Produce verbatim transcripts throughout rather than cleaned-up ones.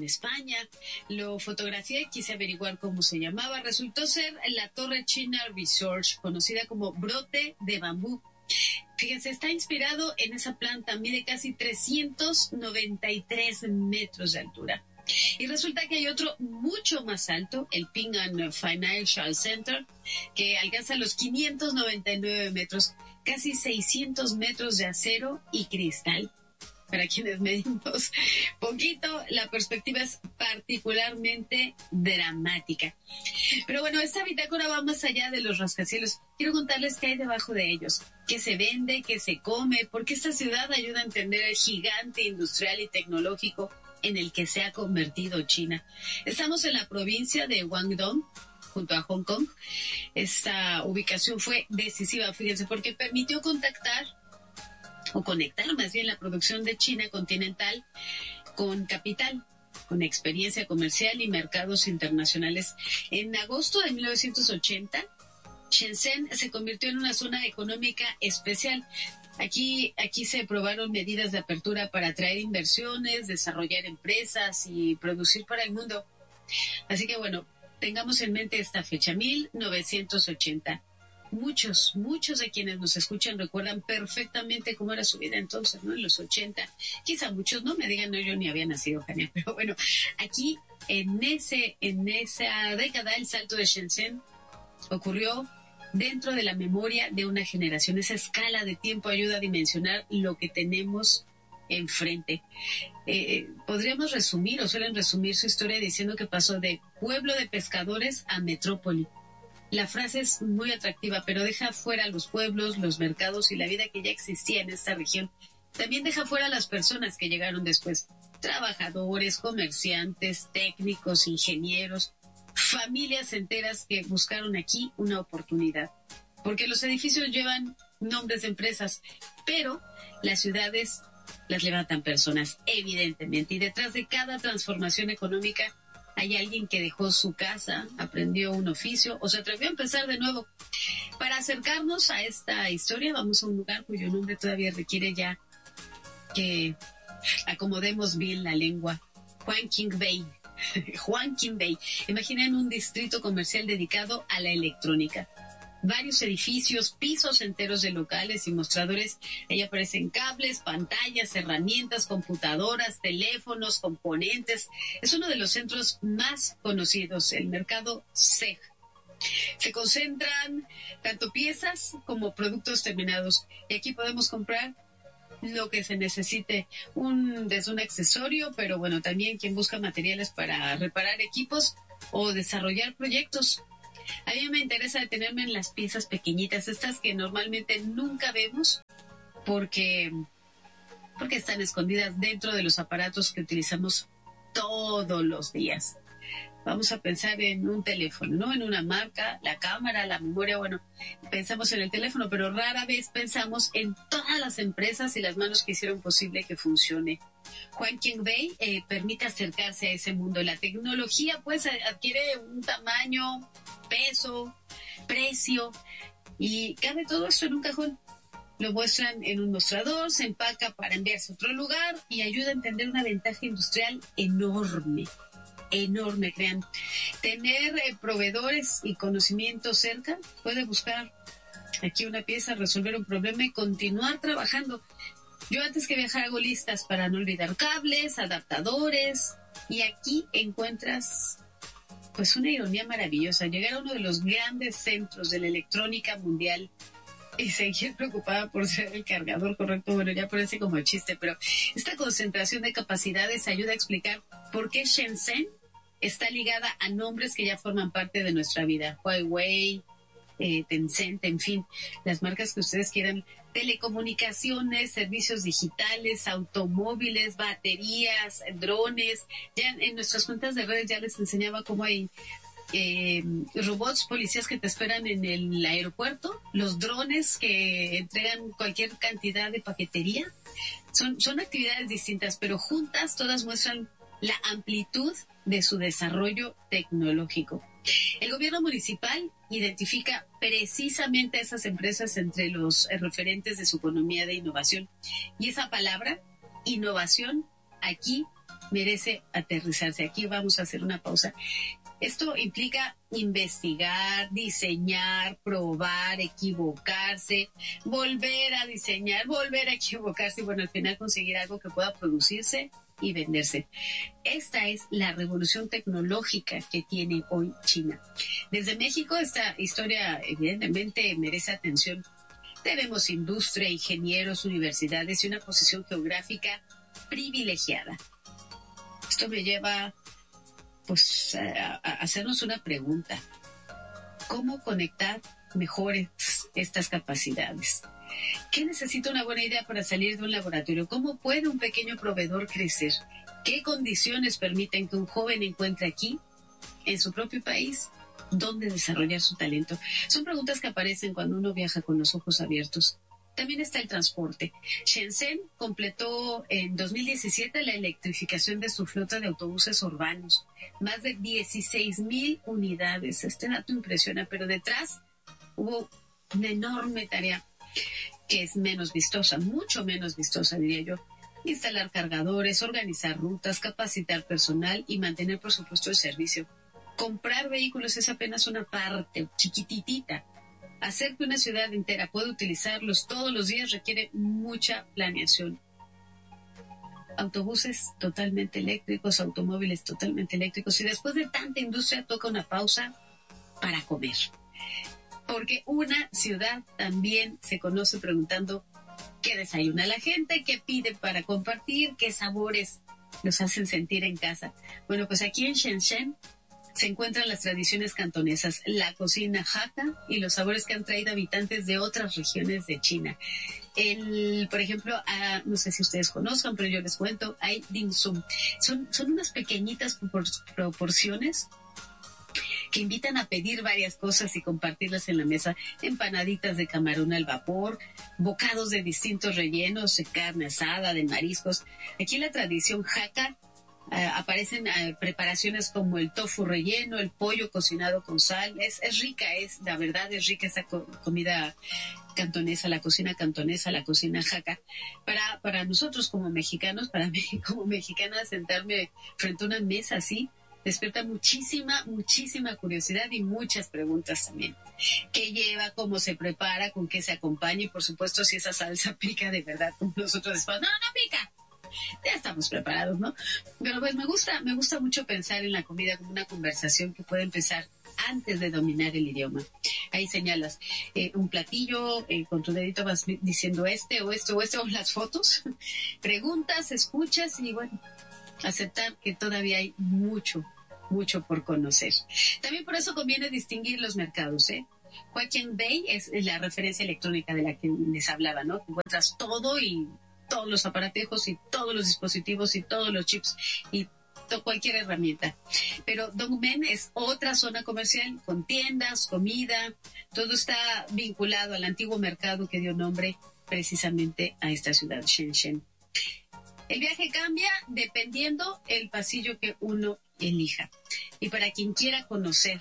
España. Lo fotografié y quise averiguar cómo se llamaba. Resultó ser la Torre China Research, conocida como Brote de Bambú. Fíjense, está inspirado en esa planta, mide casi trescientos noventa y tres metros de altura. Y resulta que hay otro mucho más alto, el Ping An Financial Center, que alcanza los quinientos noventa y nueve metros, casi seiscientos metros de acero y cristal. Para quienes medimos poquito, la perspectiva es particularmente dramática. Pero bueno, esta bitácora va más allá de los rascacielos. Quiero contarles qué hay debajo de ellos, qué se vende, qué se come, porque esta ciudad ayuda a entender el gigante industrial y tecnológico en el que se ha convertido China. Estamos en la provincia de Guangdong, junto a Hong Kong. Esta ubicación fue decisiva, fíjense, porque permitió contactar o conectar más bien la producción de China continental con capital, con experiencia comercial y mercados internacionales. En agosto de mil novecientos ochenta, Shenzhen se convirtió en una zona económica especial. Aquí, aquí se aprobaron medidas de apertura para atraer inversiones, desarrollar empresas y producir para el mundo. Así que bueno, tengamos en mente esta fecha, mil novecientos ochenta. Muchos, muchos de quienes nos escuchan recuerdan perfectamente cómo era su vida entonces, ¿no? En los ochenta. Quizá muchos no me digan, no, yo ni había nacido, Jania, pero bueno, aquí en ese, en esa década el salto de Shenzhen ocurrió dentro de la memoria de una generación. Esa escala de tiempo ayuda a dimensionar lo que tenemos enfrente. Eh, podríamos resumir, o suelen resumir su historia diciendo que pasó de pueblo de pescadores a metrópoli. La frase es muy atractiva, pero deja fuera los pueblos, los mercados y la vida que ya existía en esta región. También deja fuera las personas que llegaron después. Trabajadores, comerciantes, técnicos, ingenieros, familias enteras que buscaron aquí una oportunidad. Porque los edificios llevan nombres de empresas, pero las ciudades las levantan personas, evidentemente. Y detrás de cada transformación económica hay alguien que dejó su casa, aprendió un oficio o se atrevió a empezar de nuevo. Para acercarnos a esta historia, vamos a un lugar cuyo nombre todavía requiere ya que acomodemos bien la lengua. Huangqing Bay. Huangqing Bay. Imaginen un distrito comercial dedicado a la electrónica. Varios edificios, pisos enteros de locales y mostradores. Ahí aparecen cables, pantallas, herramientas, computadoras, teléfonos, componentes. Es uno de los centros más conocidos, el mercado C E G. Se concentran tanto piezas como productos terminados. Y aquí podemos comprar lo que se necesite, un, desde un accesorio, pero bueno, también quien busca materiales para reparar equipos o desarrollar proyectos. A mí me interesa detenerme en las piezas pequeñitas, estas que normalmente nunca vemos porque, porque están escondidas dentro de los aparatos que utilizamos todos los días. Vamos a pensar en un teléfono, ¿no? En una marca, la cámara, la memoria, bueno, pensamos en el teléfono, pero rara vez pensamos en todas las empresas y las manos que hicieron posible que funcione. Huangqing Bay eh, permite acercarse a ese mundo. La tecnología, pues, adquiere un tamaño, peso, precio, y cabe todo esto en un cajón. Lo muestran en un mostrador, se empaca para enviarse a otro lugar y ayuda a entender una ventaja industrial enorme. enorme, crean. Tener eh, proveedores y conocimiento cerca, puede buscar aquí una pieza, resolver un problema y continuar trabajando. Yo antes que viajar hago listas para no olvidar cables, adaptadores, y aquí encuentras pues una ironía maravillosa, llegar a uno de los grandes centros de la electrónica mundial y seguir preocupada por ser el cargador correcto. Bueno, ya parece como el chiste, pero esta concentración de capacidades ayuda a explicar por qué Shenzhen está ligada a nombres que ya forman parte de nuestra vida. Huawei, eh, Tencent, en fin, las marcas que ustedes quieran. Telecomunicaciones, servicios digitales, automóviles, baterías, drones. Ya en nuestras cuentas de redes ya les enseñaba cómo hay Eh, robots policías que te esperan en el aeropuerto, los drones que entregan cualquier cantidad de paquetería. Son, son actividades distintas, pero juntas todas muestran la amplitud de su desarrollo tecnológico. El gobierno municipal identifica precisamente a esas empresas entre los referentes de su economía de innovación. Y esa palabra, innovación, aquí merece aterrizarse. Aquí vamos a hacer una pausa. Esto implica investigar, diseñar, probar, equivocarse, volver a diseñar, volver a equivocarse y, bueno, al final conseguir algo que pueda producirse y venderse. Esta es la revolución tecnológica que tiene hoy China. Desde México, esta historia evidentemente merece atención. Tenemos industria, ingenieros, universidades y una posición geográfica privilegiada. Esto me lleva pues a, a hacernos una pregunta. ¿Cómo conectar mejor estas capacidades? ¿Qué necesita una buena idea para salir de un laboratorio? ¿Cómo puede un pequeño proveedor crecer? ¿Qué condiciones permiten que un joven encuentre aquí, en su propio país, dónde desarrollar su talento? Son preguntas que aparecen cuando uno viaja con los ojos abiertos. También está el transporte. Shenzhen completó en dos mil diecisiete la electrificación de su flota de autobuses urbanos. Más de dieciséis mil unidades. Este dato impresiona, pero detrás hubo una enorme tarea que es menos vistosa, mucho menos vistosa, diría yo. Instalar cargadores, organizar rutas, capacitar personal y mantener, por supuesto, el servicio. Comprar vehículos es apenas una parte chiquititita. Hacer que una ciudad entera pueda utilizarlos todos los días requiere mucha planeación. Autobuses totalmente eléctricos, automóviles totalmente eléctricos. Y después de tanta industria toca una pausa para comer. Porque una ciudad también se conoce preguntando qué desayuna la gente, qué pide para compartir, qué sabores los hacen sentir en casa. Bueno, pues aquí en Shenzhen se encuentran las tradiciones cantonesas, la cocina Hakka y los sabores que han traído habitantes de otras regiones de China. El, por ejemplo, ah, no sé si ustedes conozcan, pero yo les cuento, hay dim sum. Son, son unas pequeñitas proporciones que invitan a pedir varias cosas y compartirlas en la mesa. Empanaditas de camarón al vapor, bocados de distintos rellenos, de carne asada, de mariscos. Aquí la tradición Hakka Uh, aparecen uh, preparaciones como el tofu relleno, el pollo cocinado con sal. Es, es rica, es, la verdad es rica esa co- comida cantonesa, la cocina cantonesa, la cocina Hakka. Para, para nosotros como mexicanos, para mí como mexicana, sentarme frente a una mesa así, despierta muchísima, muchísima curiosidad y muchas preguntas también. ¿Qué lleva? ¿Cómo se prepara? ¿Con qué se acompaña? Y por supuesto, si esa salsa pica de verdad, como nosotros decimos, no, no pica. Ya estamos preparados, ¿no? Pero pues me gusta, me gusta mucho pensar en la comida como una conversación que puede empezar antes de dominar el idioma. Ahí señalas eh, un platillo, eh, con tu dedito vas diciendo este o este o este o las fotos, preguntas, escuchas y bueno, aceptar que todavía hay mucho, mucho por conocer. También por eso conviene distinguir los mercados, ¿eh? Huaqiangbei es la referencia electrónica de la que les hablaba, ¿no? Encuentras todo y todos los aparatejos y todos los dispositivos y todos los chips y to- cualquier herramienta. Pero Dongmen es otra zona comercial con tiendas, comida, todo está vinculado al antiguo mercado que dio nombre precisamente a esta ciudad, Shenzhen. El viaje cambia dependiendo el pasillo que uno elija. Y para quien quiera conocer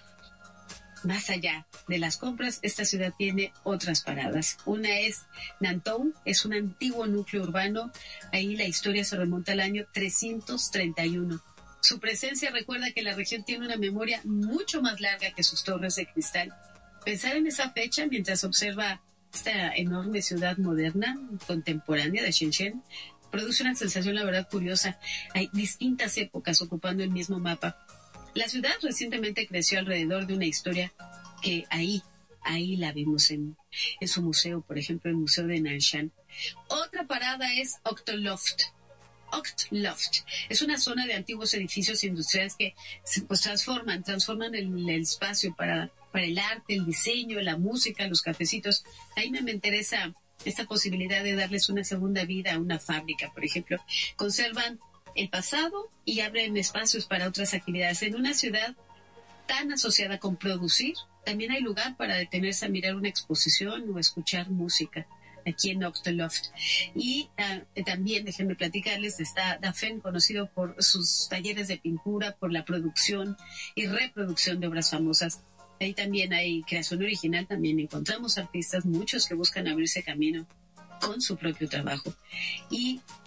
más allá de las compras, esta ciudad tiene otras paradas. Una es Nantong, es un antiguo núcleo urbano. Ahí la historia se remonta al año trescientos treinta y uno. Su presencia recuerda que la región tiene una memoria mucho más larga que sus torres de cristal. Pensar en esa fecha mientras observa esta enorme ciudad moderna, contemporánea de Shenzhen, produce una sensación, la verdad, curiosa. Hay distintas épocas ocupando el mismo mapa. La ciudad recientemente creció alrededor de una historia que ahí, ahí la vimos en, en su museo, por ejemplo, el Museo de Nanshan. Otra parada es Octoloft. Octloft es una zona de antiguos edificios industriales que se pues, transforman, transforman el, el espacio para, para el arte, el diseño, la música, los cafecitos. Ahí me, me interesa esta posibilidad de darles una segunda vida a una fábrica, por ejemplo. Conservan el pasado y abren espacios para otras actividades. En una ciudad tan asociada con producir, también hay lugar para detenerse a mirar una exposición o escuchar música aquí en Octoloft. Y uh, también, déjenme platicarles, está Dafen, conocido por sus talleres de pintura, por la producción y reproducción de obras famosas. Ahí también hay creación original, también encontramos artistas, muchos que buscan abrirse camino con su propio trabajo. Y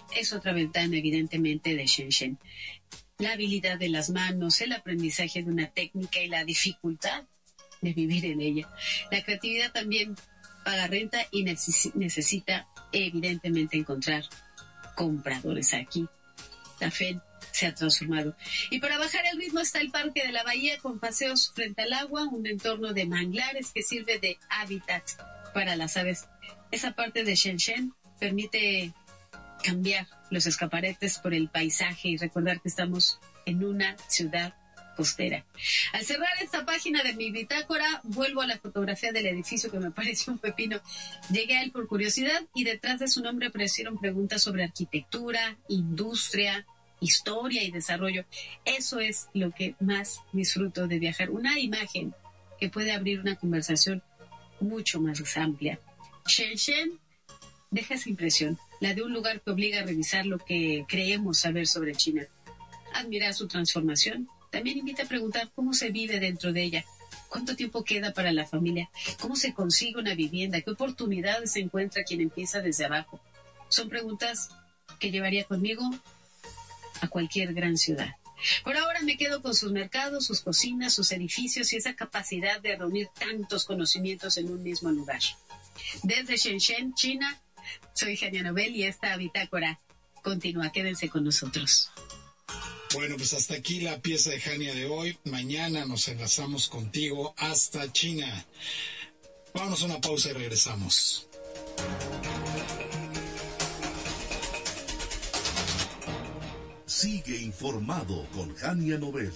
es otra ventana evidentemente de Shenzhen. La habilidad de las manos, el aprendizaje de una técnica y la dificultad de vivir en ella. La creatividad también paga renta y neces- necesita evidentemente encontrar compradores aquí. La fe se ha transformado. Y para bajar el ritmo está el Parque de la Bahía con paseos frente al agua, un entorno de manglares que sirve de hábitat para las aves. Esa parte de Shenzhen permite cambiar los escaparates por el paisaje y recordar que estamos en una ciudad costera. Al cerrar esta página de mi bitácora, vuelvo a la fotografía del edificio que me pareció un pepino. Llegué a él por curiosidad y detrás de su nombre aparecieron preguntas sobre arquitectura, industria, historia y desarrollo. Eso es lo que más disfruto de viajar. Una imagen que puede abrir una conversación mucho más amplia. Shenzhen deja esa impresión, la de un lugar que obliga a revisar lo que creemos saber sobre China. Admirar su transformación también invita a preguntar cómo se vive dentro de ella, cuánto tiempo queda para la familia, cómo se consigue una vivienda, qué oportunidades se encuentra quien empieza desde abajo. Son preguntas que llevaría conmigo a cualquier gran ciudad. Por ahora me quedo con sus mercados, sus cocinas, sus edificios y esa capacidad de reunir tantos conocimientos en un mismo lugar. Desde Shenzhen, China, soy Jania Nobel y esta bitácora continúa. Quédense con nosotros. Bueno, pues hasta aquí la pieza de Jania de hoy. Mañana nos enlazamos contigo hasta China. Vámonos a una pausa y regresamos. Sigue informado con Jania Nobel.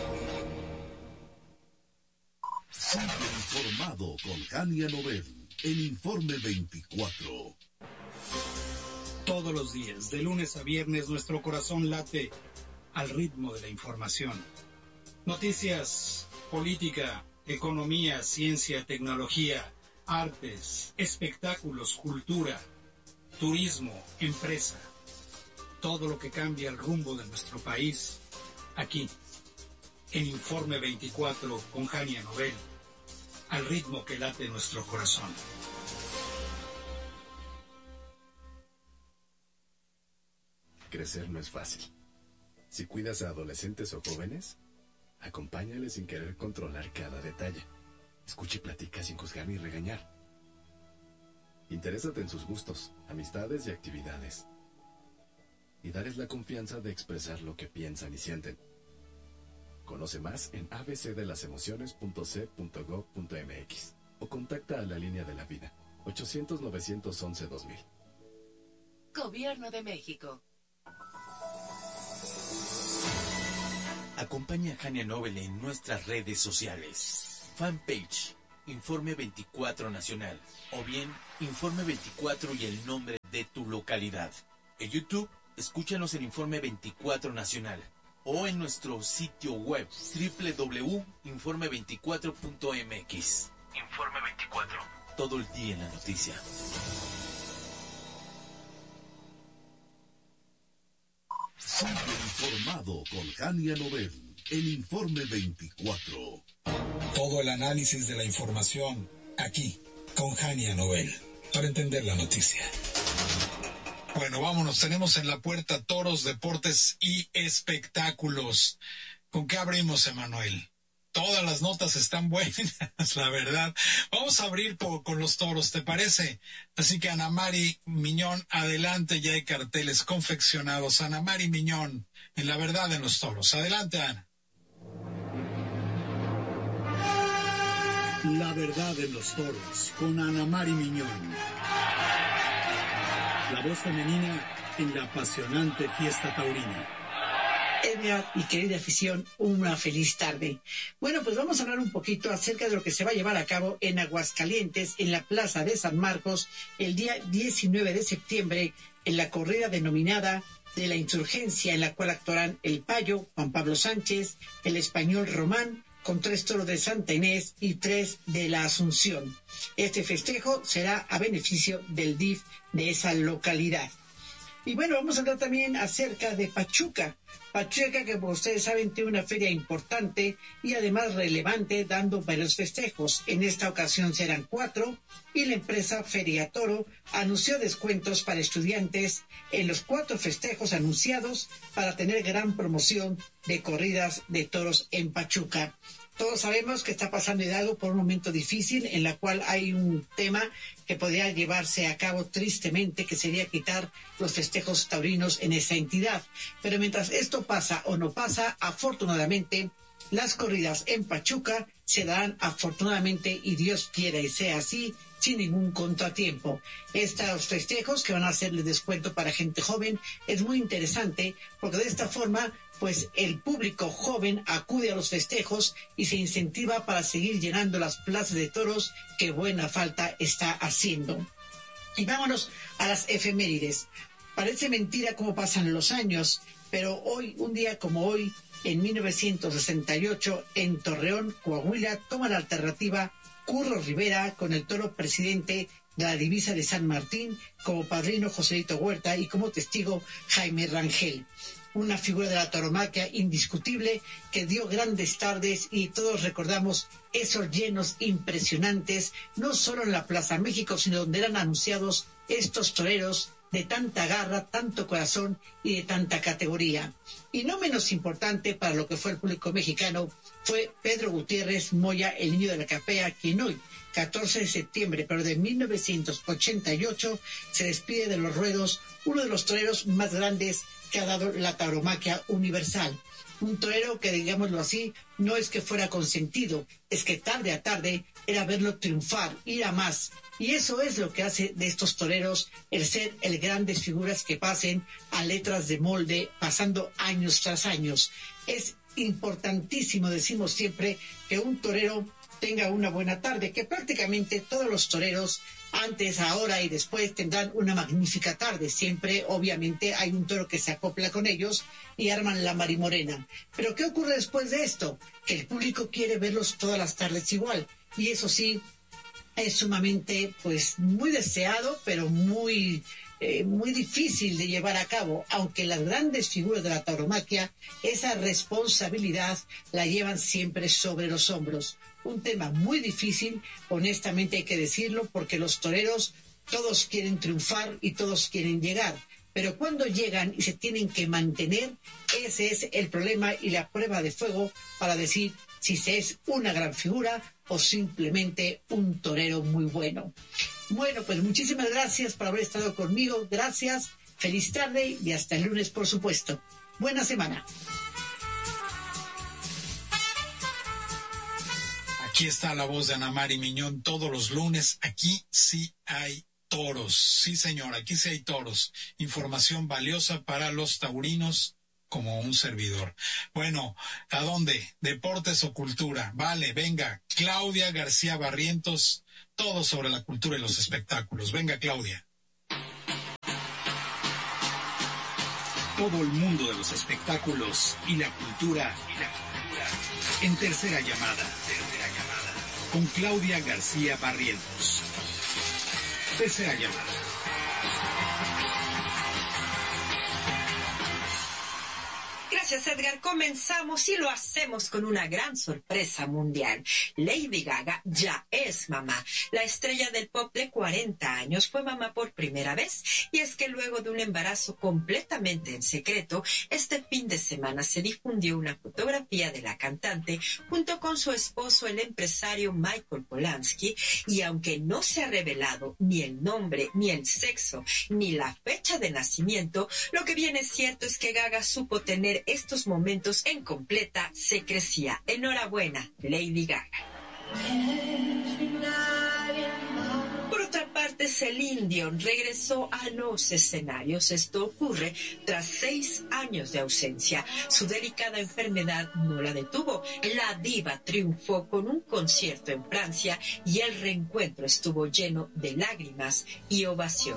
Sigue informado con Jania Nobel. El Informe veinticuatro. Todos los días, de lunes a viernes, nuestro corazón late al ritmo de la información. Noticias, política, economía, ciencia, tecnología, artes, espectáculos, cultura, turismo, empresa. Todo lo que cambia el rumbo de nuestro país, aquí, en Informe veinticuatro con Jania Nobel, al ritmo que late nuestro corazón. Crecer no es fácil. Si cuidas a adolescentes o jóvenes, acompáñales sin querer controlar cada detalle. Escucha y platica sin juzgar ni regañar. Interésate en sus gustos, amistades y actividades. Y darles la confianza de expresar lo que piensan y sienten. Conoce más en a b c de las emociones punto c punto gov punto m x o contacta a la línea de la vida ochocientos, novecientos once, dos mil. Gobierno de México. Acompaña a Jania Nobel en nuestras redes sociales. Fanpage, Informe veinticuatro Nacional. O bien, Informe veinticuatro y el nombre de tu localidad. En YouTube, escúchanos en Informe veinticuatro Nacional. O en nuestro sitio web, doble u doble u doble u punto informe veinticuatro punto m x. Informe veinticuatro. Todo el día en la noticia. Sigue informado con Jania Nobel. El Informe veinticuatro. Todo el análisis de la información aquí con Jania Nobel para entender la noticia. Bueno, vámonos. Tenemos en la puerta toros, deportes y espectáculos. ¿Con qué abrimos, Emanuel? Todas las notas están buenas, la verdad. Vamos a abrir por, con los toros, ¿te parece? Así que Ana Mari Miñón, adelante, ya hay carteles confeccionados. Ana Mari Miñón, en La Verdad en los Toros. Adelante, Ana. La Verdad en los Toros, con Ana Mari Miñón. La voz femenina en la apasionante fiesta taurina. Edgar y querida afición, una feliz tarde. Bueno, pues vamos a hablar un poquito acerca de lo que se va a llevar a cabo en Aguascalientes, en la Plaza de San Marcos, el día diecinueve de septiembre, en la corrida denominada de la Insurgencia, en la cual actuarán el Payo, Juan Pablo Sánchez, el Español Román, con tres toros de Santa Inés y tres de la Asunción. Este festejo será a beneficio del D I F de esa localidad. Y bueno, vamos a hablar también acerca de Pachuca. Pachuca, que como ustedes saben tiene una feria importante y además relevante, dando varios festejos. En esta ocasión serán cuatro, y la empresa Feria Toro anunció descuentos para estudiantes en los cuatro festejos anunciados para tener gran promoción de corridas de toros en Pachuca. Todos sabemos que está pasando Hidalgo por un momento difícil, en la cual hay un tema que podría llevarse a cabo tristemente, que sería quitar los festejos taurinos en esa entidad. Pero mientras esto pasa o no pasa, afortunadamente, las corridas en Pachuca se darán afortunadamente, y Dios quiera y sea así, sin ningún contratiempo. Estos festejos que van a hacerle descuento para gente joven es muy interesante, porque de esta forma pues el público joven acude a los festejos y se incentiva para seguir llenando las plazas de toros que buena falta está haciendo. Y vámonos a las efemérides. Parece mentira cómo pasan los años, pero hoy, un día como hoy, en mil novecientos sesenta y ocho, en Torreón, Coahuila, toma la alternativa Curro Rivera con el toro presidente de la divisa de San Martín, como padrino Joselito Huerta y como testigo Jaime Rangel. Una figura de la tauromaquia indiscutible que dio grandes tardes, y todos recordamos esos llenos impresionantes, no solo en la Plaza México, sino donde eran anunciados estos toreros de tanta garra, tanto corazón y de tanta categoría. Y no menos importante para lo que fue el público mexicano fue Pedro Gutiérrez Moya, el niño de la capea, quien hoy, catorce de septiembre, pero de mil novecientos ochenta y ocho, se despide de los ruedos, uno de los toreros más grandes que ha dado la tauromaquia universal. Un torero que, digámoslo así, no es que fuera consentido, es que tarde a tarde era verlo triunfar, ir a más. Y eso es lo que hace de estos toreros el ser el grandes figuras que pasen a letras de molde, pasando años tras años. Es importantísimo, decimos siempre, que un torero tenga una buena tarde, que prácticamente todos los toreros, antes, ahora y después, tendrán una magnífica tarde. Siempre, obviamente, hay un toro que se acopla con ellos y arman la marimorena. Pero ¿qué ocurre después de esto? Que el público quiere verlos todas las tardes igual. Y eso sí, es sumamente, pues, muy deseado, pero muy, eh, muy difícil de llevar a cabo. Aunque las grandes figuras de la tauromaquia, esa responsabilidad la llevan siempre sobre los hombros. Un tema muy difícil, honestamente hay que decirlo, porque los toreros todos quieren triunfar y todos quieren llegar, pero cuando llegan y se tienen que mantener, ese es el problema y la prueba de fuego para decir si se es una gran figura o simplemente un torero muy bueno. Bueno, pues muchísimas gracias por haber estado conmigo, gracias, feliz tarde y hasta el lunes, por supuesto. Buena semana. Aquí está la voz de Ana Mari Miñón todos los lunes. Aquí sí hay toros. Sí, señor, aquí sí hay toros. Información valiosa para los taurinos como un servidor. Bueno, ¿a dónde? ¿Deportes o cultura? Vale, venga. Claudia García Barrientos, todo sobre la cultura y los espectáculos. Venga, Claudia. Todo el mundo de los espectáculos y la cultura, y la cultura. En tercera llamada. Tercera llamada. Con Claudia García Barrientos. Tercera llamada. Gracias, Edgar. Comenzamos y lo hacemos con una gran sorpresa mundial. Lady Gaga ya es mamá. La estrella del pop de cuarenta años fue mamá por primera vez, y es que luego de un embarazo completamente en secreto, este fin de semana se difundió una fotografía de la cantante junto con su esposo, el empresario Michael Polanski, y aunque no se ha revelado ni el nombre, ni el sexo, ni la fecha de nacimiento, lo que bien es cierto es que Gaga supo tener estos momentos en completa secrecía. Enhorabuena, Lady Gaga. Por otra parte, Celine Dion regresó a los escenarios. Esto ocurre tras seis años de ausencia. Su delicada enfermedad no la detuvo. La diva triunfó con un concierto en Francia y el reencuentro estuvo lleno de lágrimas y ovaciones.